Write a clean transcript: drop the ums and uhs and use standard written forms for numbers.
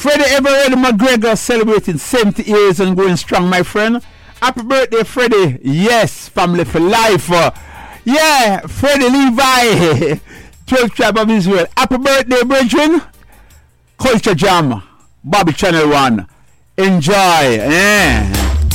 Freddie Everett McGregor celebrating 70 years and going strong, my friend. Happy birthday, Freddie. Yes, family for life. Yeah, Freddie Levi, 12th tribe of Israel. Happy birthday, brethren. Culture Jam, Bobby Channel 1. Enjoy. Yeah.